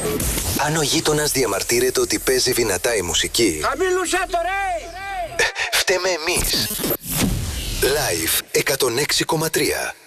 Αν ο γείτονας διαμαρτύρεται ότι παίζει δυνατά η μουσική, Χαμήλουσα το ρε! φταίμε εμείς. Live 106,3.